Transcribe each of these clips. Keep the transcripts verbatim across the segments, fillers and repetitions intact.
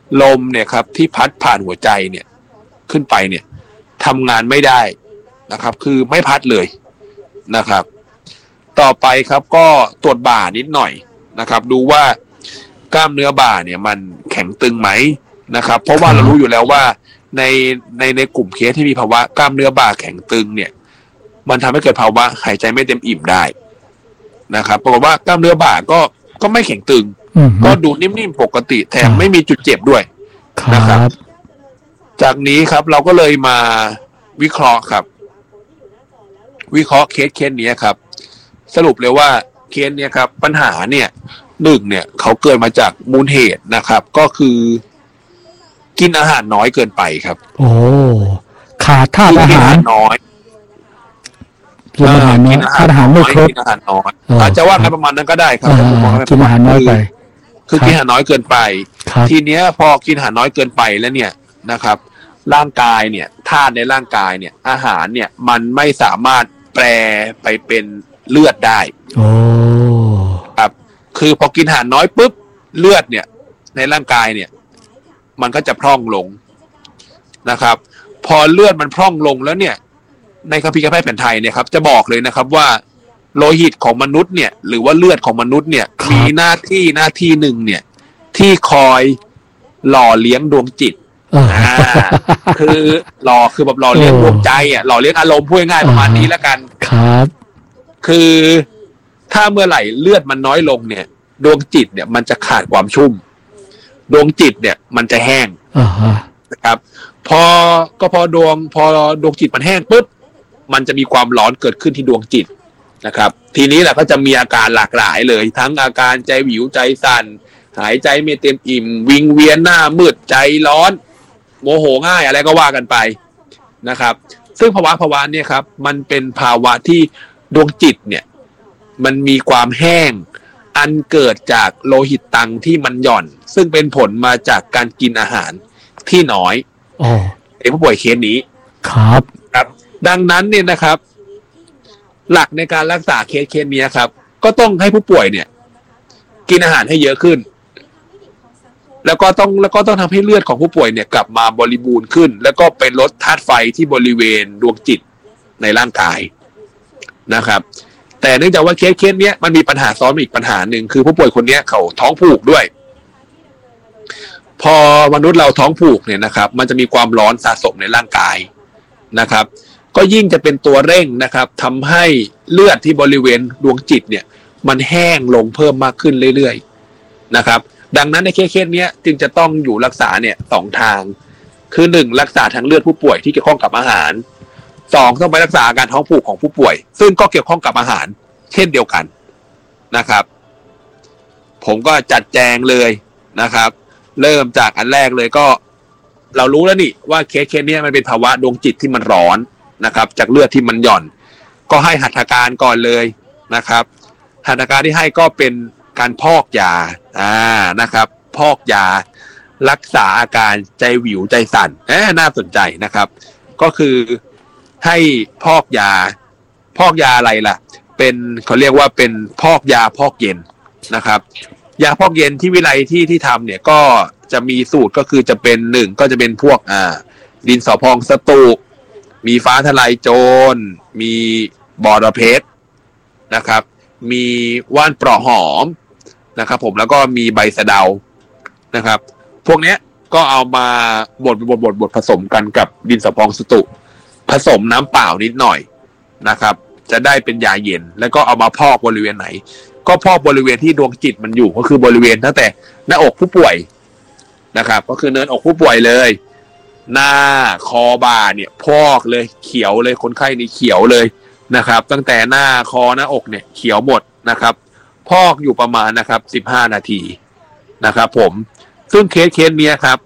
ลมเนี่ยครับที่พัดผ่านหัวใจเนี่ยขึ้นไปเนี่ยทำงานไม่ได้นะครับคือไม่พัดเลยนะครับต่อไปครับก็ตรวจบ่านิดหน่อยนะครับดูว่ากล้ามเนื้อบ่าเนี่ยมันแข็งตึงไหมนะครับเพราะว่าเรารู้อยู่แล้วว่าในในในกลุ่มเคสที่มีภาวะกล้ามเนื้อบ่าแข็งตึงเนี่ยมันทำให้เกิดภาวะหายใจไม่เต็มอิ่มได้นะครับปรากฏว่ากล้ามเนื้อบ่าก็ก็ไม่แข็งตึงก็ดูนิ่มๆปกติแถมไม่มีจุดเจ็บด้วยนะครับจากนี้ครับเราก็เลยมาวิเคราะห์ครับวิเคราะห์เคสเคสนี้ครับสรุปเลยว่าเคสเนี้ยครับปัญหาเนี่ยหนึ่งเนี่ยเขาเกิดมาจากมูลเหตุนะครับก็คือกินอาหารน้อยเกินไปครับโอ้ขาดธาตุอาหารน้อยกินอาหารน้อยธาตุอาหารไม่ครบกินอาหารน้อยอาจจะว่ากันประมาณนั้นก็ได้ครับกินอาหารน้อยไปคือกินอาหารน้อยเกินไปทีเนี้ยพอกินอาหารน้อยเกินไปแล้วเนี่ยนะครับร่างกายเนี่ยธาตุในร่างกายเนี่ยอาหารเนี่ยมันไม่สามารถแปลไปเป็นเลือดได้โอ้ครับคือพอกินอาหารน้อยปุ๊บเลือดเนี่ยในร่างกายเนี่ยมันก็จะพร่องลงนะครับพอเลือดมันพร่องลงแล้วเนี่ยในคัมภีร์การแพทย์แผนไทยเนี่ยครับจะบอกเลยนะครับว่าโลหิตของมนุษย์เนี่ยหรือว่าเลือดของมนุษย์เนี่ยมีหน้าที่หน้าที่หนึ่งเนี่ยที่คอยหล่อเลี้ยงดวงจิตอ่าคือหล่อคือแบบหล่อเลี้ยงดวงใจอ่ะหล่อเลี้ยงอารมณ์พูดง่ายประมาณนี้แล้วกันครับคือถ้าเมื่อไหร่เลือดมันน้อยลงเนี่ยดวงจิตเนี่ยมันจะขาดความชุ่มดวงจิตเนี่ยมันจะแห้งนะครับพอก็พอดวงพอดวงจิตมันแห้งปุ๊บมันจะมีความร้อนเกิดขึ้นที่ดวงจิตนะครับทีนี้แหละก็จะมีอาการหลากหลายเลยทั้งอาการใจวิวใจสั่นหายใจไม่เต็มอิ่มวิงเวียนหน้ามืดใจร้อนโมโหง่ายอะไรก็ว่ากันไปนะครับซึ่งภาวะภาวะเนี่ยครับมันเป็นภาวะที่ดวงจิตเนี่ยมันมีความแห้งอันเกิดจากโลหิตตังที่มันหย่อนซึ่งเป็นผลมาจากการกินอาหารที่น้อยอ๋อในผู้ป่วยเคสนี้ครับครับดังนั้นเนี่ยนะครับหลักในการรักษาเคสเคสนี้ครับก็ต้องให้ผู้ป่วยเนี่ยกินอาหารให้เยอะขึ้นแล้วก็ต้องแล้วก็ต้องทำให้เลือดของผู้ป่วยเนี่ยกลับมาบริบูรณ์ขึ้นแล้วก็ไปลดธาตุไฟที่บริเวณดวงจิตในร่างกายนะครับแต่เนื่องจากว่าเคสเคสนี้มันมีปัญหาซ้อนอีกปัญหาหนึ่งคือผู้ป่วยคนนี้เขาท้องผูกด้วยพอมนุษย์เราท้องผูกเนี่ยนะครับมันจะมีความร้อนสะสมในร่างกายนะครับก็ยิ่งจะเป็นตัวเร่งนะครับทำให้เลือดที่บริเวณดวงจิตเนี่ยมันแห้งลงเพิ่มมากขึ้นเรื่อยๆนะครับดังนั้นในเคสนี้จึงจะต้องอยู่รักษาเนี่ยสองทางคือหนึ่งรักษาทางเลือดผู้ป่วยที่เกี่ยวข้องกับอาหารสองต้องไปรักษาอาการท้องผูกของผู้ป่วยซึ่งก็เกี่ยวข้องกับอาหารเช่นเดียวกันนะครับผมก็จัดแจงเลยนะครับเริ่มจากอันแรกเลยก็เรารู้แล้วนี่ว่าเคสเคสนี้มันเป็นภาวะดวงจิตที่มันร้อนนะครับจากเลือดที่มันหย่อนก็ให้หัตถการก่อนเลยนะครับหัตถการที่ให้ก็เป็นการพอกยาอ่านะครับพอกยารักษาอาการใจหวิวใจสั่นเอ๊ะน่าสนใจนะครับก็คือให้พอกยาพอกยาอะไรล่ะเป็นเขาเรียกว่าเป็นพอกยาพอกเย็นนะครับยาพอกเย็นที่วิไลที่ที่ทำเนี่ยก็จะมีสูตรก็คือจะเป็นหนึ่งก็จะเป็นพวกอ่าดินสอพองสตูมีฟ้าทลายโจรมีบอระเพ็ดนะครับมีว่านเปราะหอมนะครับผมแล้วก็มีใบสะเดานะครับพวกเนี้ยก็เอามาบดบดบดบดผสมกันกับดินสอพองสตูผสมน้ำเปล่านิดหน่อยนะครับจะได้เป็นยาเย็นแล้วก็เอามาพอกบริเวณไหนก็พอกบริเวณที่ดวงจิตมันอยู่ก็คือบริเวณตั้งแต่หน้าอกผู้ป่วยนะครับก็คือเนินอกผู้ป่วยเลยหน้าคอบ่าเนี่ยพอกเลยเขียวเลยคนไข้นี่เขียวเลยนะครับตั้งแต่หน้าคอหน้าอกเนี่ยเขียวหมดนะครับพอกอยู่ประมาณนะครับสิบห้านาทีนะครับผมซึ่งเคสเคสนี้ครับ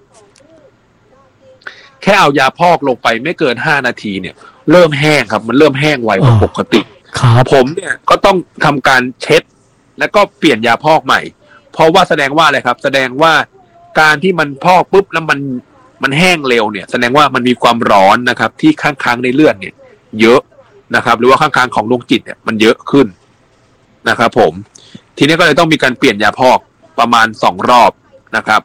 แค่เอายาพอกลงไปไม่เกินห้านาทีเนี่ยเริ่มแห้งครับมันเริ่มแห้งไวกว่าปกติผมเนี่ยก็ต้องทำการเช็ดแล้วก็เปลี่ยนยาพอกใหม่เพราะว่าแสดงว่าอะไรครับแสดงว่าการที่มันพอกปุ๊บแล้วมันมันแห้งเร็วเนี่ยแสดงว่ามันมีความร้อนนะครับที่ค้างๆในเลือดเนี่ยเยอะนะครับหรือว่าค้างๆของดวงจิตเนี่ยมันเยอะขึ้นนะครับผมทีนี้ก็เลยต้องมีการเปลี่ยนยาพอกประมาณสองรอบนะครับ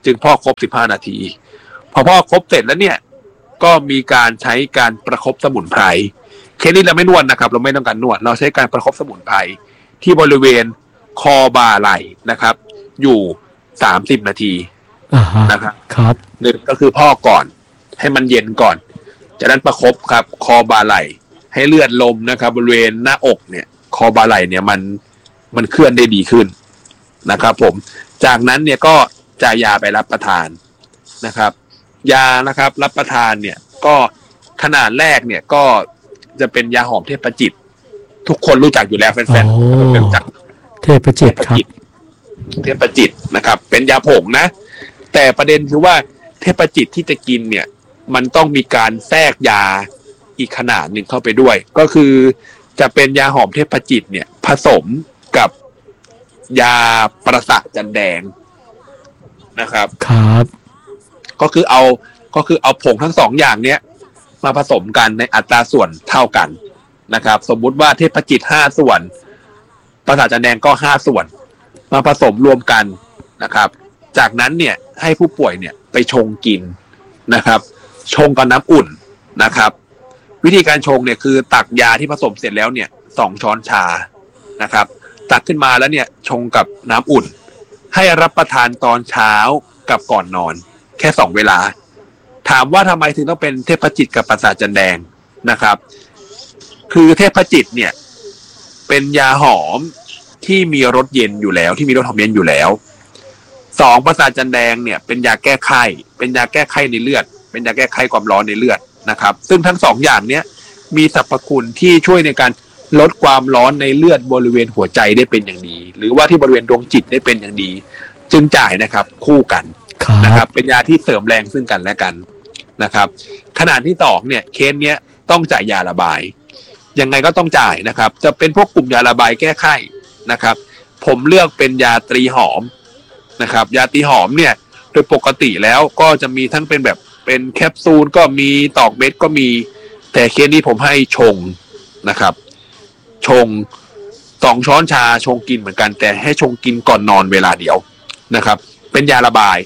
จึงพอกครบสิบห้านาทีพอพอกครบเสร็จแล้วเนี่ยก็มีการใช้การประคบสมุนไพรเคสนี้เราไม่นวดนะครับเราไม่ต้องการนวดเราใช้การประคบสมุนไพรที่บริเวณคอบ่าไหล่นะครับอยู่สามสิบนาทีนะครับครับหนึ่งก็คือพอกก่อนให้มันเย็นก่อนจากนั้นประคบครับคอบ่าไหล่ให้เลือดลมนะครับบริเวณหน้าอกเนี่ยคอบ่าไหล่เนี่ยมันมันเคลื่อนได้ดีขึ้นนะครับผมจากนั้นเนี่ยก็จ่ายยาไปรับประทานนะครับยานะครับรับประทานเนี่ยก็ขนาดแรกเนี่ยก็จะเป็นยาหอมเทพจิตทุกคนรู้จักอยู่แล้วแฟนๆรู้จักเทพจิตครับเทพจิตนะครับเป็นยาผงนะแต่ประเด็นคือว่าเทพจิตที่จะกินเนี่ยมันต้องมีการแทรกยาอีกขนาดหนึ่งเข้าไปด้วยก็คือจะเป็นยาหอมเทพจิตเนี่ยผสมกับยาประสาทจันแดงนะครับครับก็คือเอาก็คือเอาผงทั้งสองอย่างเนี้ยมาผสมกันในอัตราส่วนเท่ากันนะครับสมมุติว่าเทพจิตห้าส่วนประสาทจันแดงก็ห้าส่วนมาผสมรวมกันนะครับจากนั้นเนี่ยให้ผู้ป่วยเนี่ยไปชงกินนะครับชงกับน้ำอุ่นนะครับวิธีการชงเนี่ยคือตักยาที่ผสมเสร็จแล้วเนี่ยสองช้อนชานะครับตักขึ้นมาแล้วเนี่ยชงกับน้ำอุ่นให้รับประทานตอนเช้ากับก่อนนอนแค่สองเวลาถามว่าทำไมถึงต้องเป็นเทพจิตกับประสาทจันแดงนะครับคือเทพจิตเนี่ยเป็นยาหอมที่มีรสเย็นอยู่แล้วที่มีรสหอมเย็นอยู่แล้วสองประสาทจันแดงเนี่ยเป็นยาแก้ไข้เป็นยาแก้ไข้ในเลือดเป็นยาแก้ไขความร้อนในเลือดนะครับซึ่งทั้งสองอย่างเนี้ยมีสรรพคุณที่ช่วยในการลดความร้อนในเลือดบริเวณหัวใจได้เป็นอย่างดีหรือว่าที่บริเวณดวงจิตได้เป็นอย่างดีจึงจ่ายนะครับคู่กันนะครับเป็นยาที่เสริมแรงซึ่งกันและกันนะครับขนาดที่สองเนี่ยเคสเนี้ยต้องจ่ายยาระบายยังไงก็ต้องจ่ายนะครับจะเป็นพวกกลุ่มยาระบายแก้ไข้นะครับผมเลือกเป็นยาตรีหอมนะครับยาตรีหอมเนี่ยโดยปกติแล้วก็จะมีทั้งเป็นแบบเป็นแคปซูลก็มีตอกเม็ดก็มีแต่เคสนี้ผมให้ชงนะครับชงสองช้อนชาชงกินเหมือนกันแต่ให้ชงกินก่อนนอนเวลาเดียวนะครับเป็นยาระบาย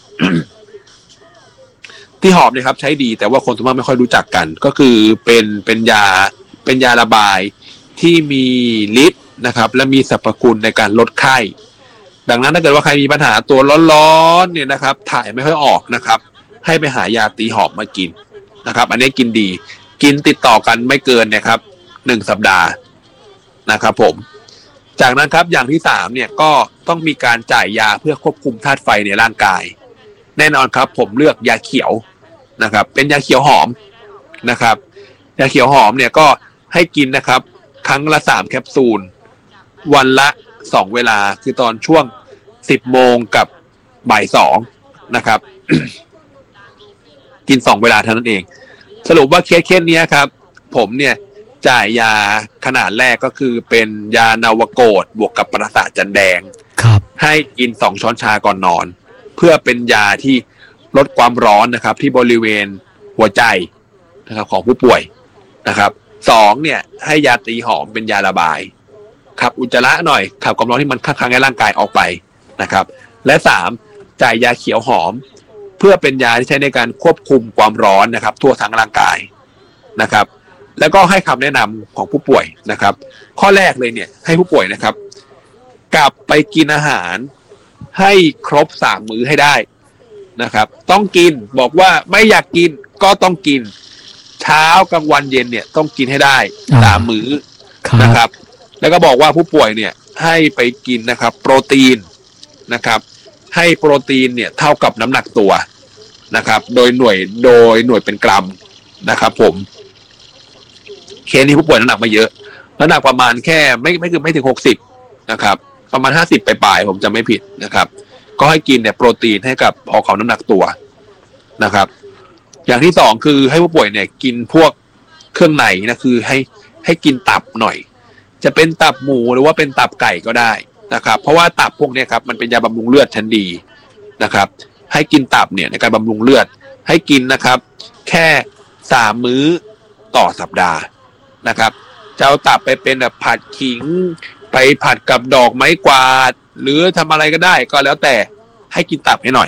ที่หอมเนี่ยครับใช้ดีแต่ว่าคนส่วนมากไม่ค่อยรู้จักกันก็คือเป็นเป็นยาเป็นยาระบายที่มีฤทธิ์นะครับและมีสรรพคุณในการลดไข้ดังนั้นถ้าเกิดว่าใครมีปัญหาตัวร้อนๆเนี่ยนะครับถ่ายไม่ค่อยออกนะครับให้ไปหายาตีหอบมากินนะครับอันนี้กินดีกินติดต่อกันไม่เกินนะครับหนึ่งสัปดาห์นะครับผมจากนั้นครับอย่างที่สามเนี่ยก็ต้องมีการจ่ายยาเพื่อควบคุมธาตุไฟในร่างกายแน่นอนครับผมเลือกยาเขียวนะครับเป็นยาเขียวหอมนะครับยาเขียวหอมเนี่ยก็ให้กินนะครับครั้งละสามแคปซูลวันละสองเวลาคือตอนช่วงสิบโมงกับบ่ายสองนะครับ กินสองเวลาเท่านั้นเองสรุปว่าเคสเคสนี้ครับผมเนี่ยจ่ายยาขนาดแรกก็คือเป็นยานาวโกดบวกกับประสาทจันแดงครับให้กินสองช้อนชาก่อนนอนเพื่อเป็นยาที่ลดความร้อนนะครับที่บริเวณหัวใจนะครับของผู้ป่วยนะครับสองเนี่ยให้ยาตีหอมเป็นยาระบายขับอุจจาระหน่อยขับความร้อนที่มันค้างในร่างกายออกไปนะครับและสามจ่ายยาเขียวหอมเพื่อเป็นยาที่ใช้ในการควบคุมความร้อนนะครับทั่วทั้งร่างกายนะครับแล้วก็ให้คำแนะนำของผู้ป่วยนะครับข้อแรกเลยเนี่ยให้ผู้ป่วยนะครับกลับไปกินอาหารให้ครบสามมื้อให้ได้นะครับต้องกินบอกว่าไม่อยากกินก็ต้องกินเช้ากลางวันเย็นเนี่ยต้องกินให้ได้สามมื้อนะครับแล้วก็บอกว่าผู้ป่วยเนี่ยให้ไปกินนะครับโปรตีนนะครับให้โปรตีนเนี่ยเท่ากับน้ำหนักตัวนะครับโดยหน่วยโดยหน่วยเป็นกรัมนะครับผมเคสนี้ผู้ป่วยน้ำหนักไม่เยอะน้ำหนักประมาณแค่ไม่ไม่คือไม่ถึงหกสิบนะครับประมาณห้าสิบปลายๆผมจำไม่ผิดนะครับก็ให้กินเนี่ยโปรตีนให้กับพอเขาน้ำหนักตัวนะครับอย่างที่สองคือให้ผู้ป่วยเนี่ยกินพวกเครื่องในนะคือให้ให้กินตับหน่อยจะเป็นตับหมูหรือว่าเป็นตับไก่ก็ได้นะครับเพราะว่าตับพวกนี้ครับมันเป็นยาบำรุงเลือดชั้นดีนะครับให้กินตับเนี่ยในการบำรุงเลือดให้กินนะครับแค่สามมื้อต่อสัปดาห์นะครับจะเอาตับไปเป็นแบบผัดขิงไปผัดกับดอกไม้กวาดหรือทำอะไรก็ได้ก็แล้วแต่ให้กินตับให้หน่อย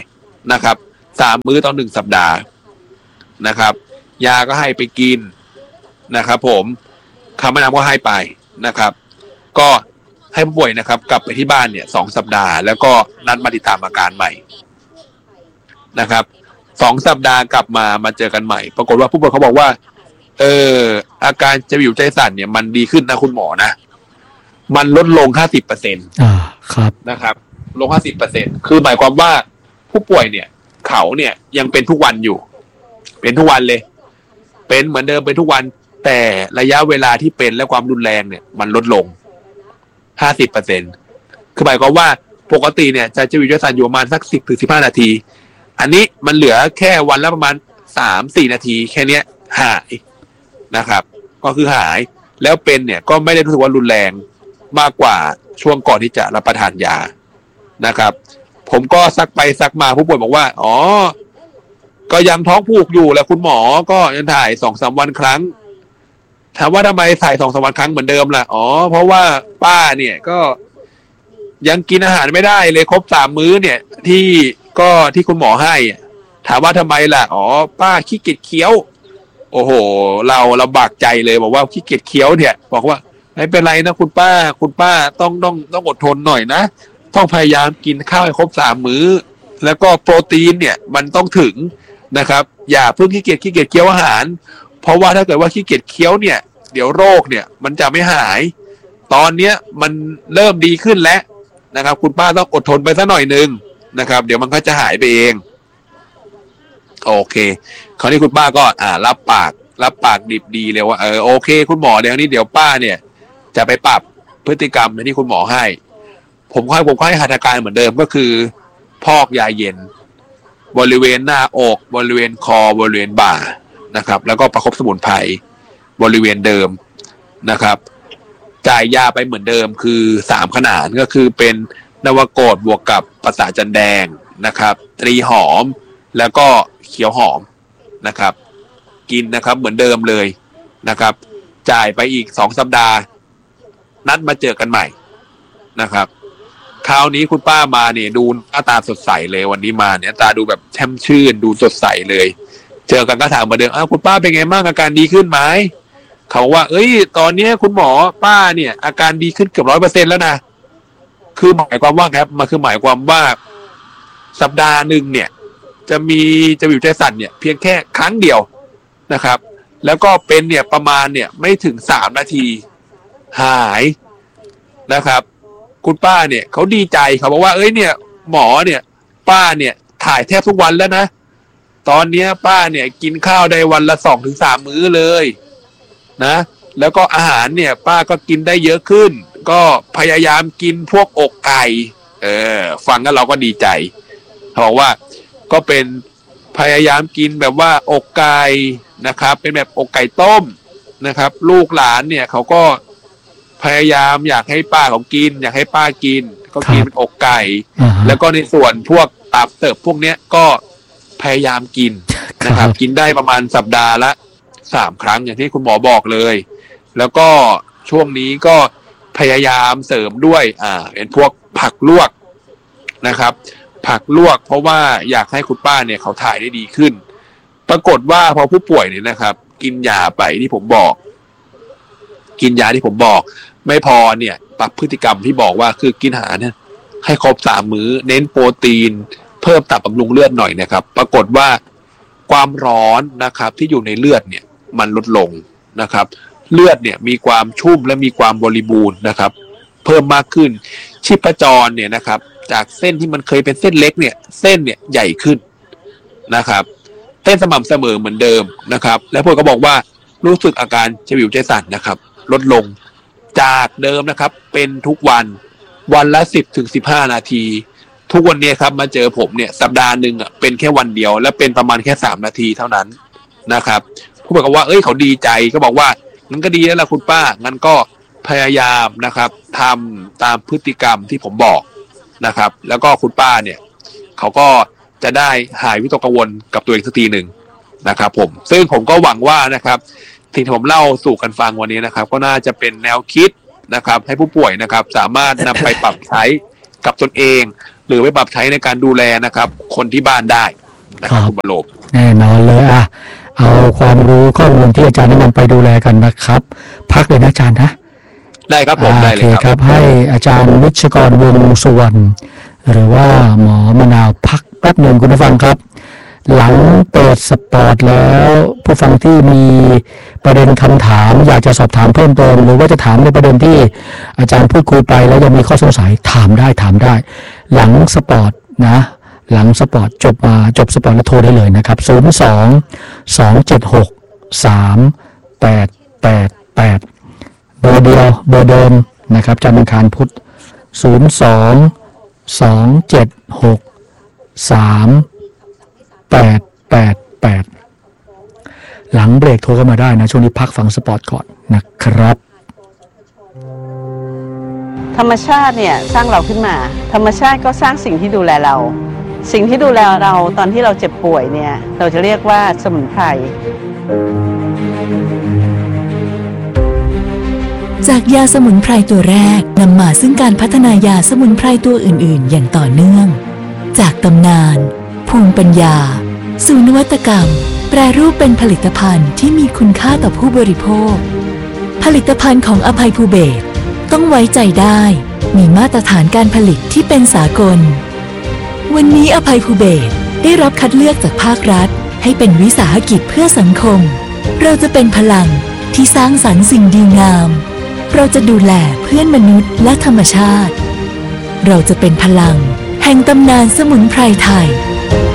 นะครับสามมื้อต่อหนึ่งสัปดาห์นะครับยาก็ให้ไปกินนะครับผมคำแนะนำก็ให้ไปนะครับก็ให้ผู้ป่วยนะครับกลับไปที่บ้านเนี่ยสองสัปดาห์แล้วก็นัดมาติดตามอาการใหม่นะครับสองสัปดาห์กลับมามาเจอกันใหม่ปรากฏว่าผู้ป่วยเขาบอกว่าเอออาการจะวิวใจสั่นเนี่ยมันดีขึ้นนะคุณหมอนะมันลดลง ห้าสิบเปอร์เซ็นต์อ่าครับนะครับลง ห้าสิบเปอร์เซ็นต์ คือหมายความว่าผู้ป่วยเนี่ยเขาเนี่ยยังเป็นทุกวันอยู่เป็นทุกวันเลยเป็นเหมือนเดิมเป็นทุกวันแต่ระยะเวลาที่เป็นและความรุนแรงเนี่ยมันลดลง ห้าสิบเปอร์เซ็นต์ คือหมายความว่าปกติเนี่ยจะจะวิวใจสั่นอยู่ประมาณสักสิบถึงสิบห้านาทีอันนี้มันเหลือแค่วันละประมาณ สามถึงสี่ นาทีแค่เนี้ยหายนะครับก็คือหายแล้วเป็นเนี่ยก็ไม่ได้รู้สึกว่ารุนแรงมากกว่าช่วงก่อนที่จะรับประทานยานะครับผมก็ซักไปซักมาผู้ป่วยบอกว่าอ๋อก็ยังท้องผูกอยู่แหละคุณหมอก็ยังถ่าย สองถึงสาม วันครั้งถามว่าทำไมถ่าย สองถึงสาม วันครั้งเหมือนเดิมล่ะอ๋อเพราะว่าป้าเนี่ยก็ยังกินอาหารไม่ได้เลยครบสามมื้อเนี่ยที่ก็ที่คุณหมอให้ถามว่าทำไมล่ะอ๋อป้าขี้เกียจเคี้ยวโอ้โหเราเราบากใจเลยบอกว่าขี้เกียจเคี้ยวเนี่ยบอกว่าไม่เป็นไรนะคุณป้าคุณป้าต้องต้องต้องอดทนหน่อยนะต้องพยายามกินข้าวให้ครบสามมื้อแล้วก็โปรตีนเนี่ยมันต้องถึงนะครับอย่าเพิ่งขี้เกียจขี้เกียจเคี้ยวอาหารเพราะว่าถ้าเกิดว่าขี้เกียจเคี้ยวเนี่ยเดี๋ยวโรคเนี่ยมันจะไม่หายตอนเนี้ยมันเริ่มดีขึ้นแล้วนะครับคุณป้าต้องอดทนไปสักหน่อยนึงนะครับเดี๋ยวมันก็จะหายไปเองโอเคคราวนี้คุณป้าก็อ่ารับปากรับปากดิบดีเลยว่าเออโอเคคุณหมอเดี๋ยวนี้เดี๋ยวป้าเนี่ยจะไปปรับพฤติกรรมที่คุณหมอให้ผมค่อยผมค่อยหัตถการเหมือนเดิมก็คือพอกยาเย็นบริเวณหน้าอกบริเวณคอบริเวณบ่านะครับแล้วก็ประคบสมุนไพรบริเวณเดิมนะครับจ่ายยาไปเหมือนเดิมคือสามขนาดก็คือเป็นนวโกฏบวกกับประสาทจันแดงนะครับตรีหอมแล้วก็เขียวหอมนะครับกินนะครับเหมือนเดิมเลยนะครับจ่ายไปอีกสองสัปดาห์นัดมาเจอกันใหม่นะครับคราวนี้คุณป้ามาเนี่ยดูหน้าตาสดใสเลยวันนี้มาเนี่ยตาดูแบบแช่มชื่นดูสดใสเลยเจอกันก็ถามมาเดิมอ้าวคุณป้าเป็นไงบ้างอาการดีขึ้นไหมเขาว่าเอ้ยตอนนี้คุณหมอป้าเนี่ยอาการดีขึ้นเกือบร้อยเปอร์เซ็นต์แล้วนะคือหมายความว่าครับมันคือหมายความว่าสัปดาห์หนึ่งเนี่ยจะมีจะวิวใจสั่นเนี่ยเพียงแค่ครั้งเดียวนะครับแล้วก็เป็นเนี่ยประมาณเนี่ยไม่ถึงสามนาทีหายนะครับคุณป้าเนี่ยเขาดีใจเขาบอกว่าเอ้ยเนี่ยหมอเนี่ยป้าเนี่ยถ่ายแทบทุกวันแล้วนะตอนนี้ป้าเนี่ยกินข้าวได้วันละสองถึงสามมื้อเลยนะแล้วก็อาหารเนี่ยป้าก็กินได้เยอะขึ้นก็พยายามกินพวกอกไก่เออฟังแล้วเราก็ดีใจเขาบอกว่าก็เป็นพยายามกินแบบว่าอกไก่นะครับเป็นแบบอกไก่ต้มนะครับลูกหลานเนี่ยเขาก็พยายามอยากให้ป้าเขากินอยากให้ป้ากินก็กินเป็นอกไก่แล้วก็ในส่วนพวกตับเติบพวกเนี้ยก็พยายามกินนะครับกินได้ประมาณสัปดาห์ละสามครั้งอย่างที่คุณหมอบอกเลยแล้วก็ช่วงนี้ก็พยายามเสริมด้วยอ่าเป็นพวกผักลวกนะครับผักลวกเพราะว่าอยากให้คุณป้าเนี่ยเขาถ่ายได้ดีขึ้นปรากฏว่าพอผู้ป่วยเนี่ยนะครับกินยาไปที่ผมบอกกินยาที่ผมบอกไม่พอเนี่ยปรับพฤติกรรมที่บอกว่าคือกินอาหารเนี่ยให้ครบสามมื้อเน้นโปรตีนเพิ่มตับบำรุงเลือดหน่อยนะครับปรากฏว่าความร้อนนะครับที่อยู่ในเลือดเนี่ยมันลดลงนะครับเลือดเนี่ยมีความชุ่มและมีความบริบูรณ์นะครับเพิ่มมากขึ้นชีพจรเนี่ยนะครับจากเส้นที่มันเคยเป็นเส้นเล็กเนี่ยเส้นเนี่ยใหญ่ขึ้นนะครับเต้นสม่ำเสมอเหมือนเดิมนะครับแล้วพวกก็บอกว่ารู้สึกอาการจะวิวใจสั่นนะครับลดลงจากเดิมนะครับเป็นทุกวันวันละสิบถึงสิบห้านาทีทุกวันนี้ครับมาเจอผมเนี่ยสัปดาห์หนึ่งอ่ะเป็นแค่วันเดียวและเป็นประมาณแค่สามนาทีเท่านั้นนะครับผู้บอกว่าเอ้ยเขาดีใจก็บอกว่างั้นก็ดีแล้วล่ะคุณป้างั้นก็พยายามนะครับทำตามพฤติกรรมที่ผมบอกนะครับแล้วก็คุณป้าเนี่ยเขาก็จะได้หายวิตกกังวลกับตัวเองสักทีหนึ่งนะครับผมซึ่งผมก็หวังว่านะครับสิ่งที่ผมเล่าสู่กันฟังวันนี้นะครับก็น่าจะเป็นแนวคิดนะครับให้ผู้ป่วยนะครับสามารถนำไปปรับใช้กับตนเอง หรือไปปรับใช้ในการดูแลนะครับคนที่บ้านได้นะครับคุณบรรโลมแน่นอนเลยอ่ะเอาความรู้ข้อมูลที่อาจารย์แนะนำไปดูแลกันนะครับพักเลยนะอาจารย์นะได้ครับผมได้เลยครับให้อาจารย์วิชกรวงศ์สุวรรณหรือว่าหมอมะนาวพักแป๊บหนึ่งคุณผู้ฟังครับหลังเปิดสปอร์ตแล้วผู้ฟังที่มีประเด็นคำถามอยากจะสอบถามเพิ่มเติมหรือว่าจะถามในประเด็นที่อาจารย์พูดคุยไปแล้วยังมีข้อสงสัยถามได้ถามได้หลังสปอร์ตนะหลังสปอร์ตจบมาจบสปอร์ตแล้วโทรได้เลยนะครับศูนย์ สอง สอง เจ็ด หก สาม แปด แปด แปดเบอร์เดียวเบอร์เดิมนะครับจันทร์อังคารพุธศูนย์ สอง สอง เจ็ด หก สาม แปด แปด แปดหลังเบรกโทรเข้ามาได้นะช่วงนี้พักฟังสปอร์ตก่อนนะครับธรรมชาติเนี่ยสร้างเราขึ้นมาธรรมชาติก็สร้างสิ่งที่ดูแลเราสิ่งที่ดูแลเราตอนที่เราเจ็บป่วยเนี่ยเราจะเรียกว่าสมุนไพรจากยาสมุนไพรตัวแรกนำมาซึ่งการพัฒนายาสมุนไพรตัวอื่นๆอย่างต่อเนื่องจากตำนานภูมิปัญญาสู่นวัตกรรมแปรรูปเป็นผลิตภัณฑ์ที่มีคุณค่าต่อผู้บริโภคผลิตภัณฑ์ของอภัยภูเบศรต้องไว้ใจได้มีมาตรฐานการผลิตที่เป็นสากลวันนี้อภัยภูเบศรได้รับคัดเลือกจากภาครัฐให้เป็นวิสาหกิจเพื่อสังคมเราจะเป็นพลังที่สร้างสรรค์สิ่งดีงามเราจะดูแลเพื่อนมนุษย์และธรรมชาติเราจะเป็นพลังแห่งตำนานสมุนไพรไทย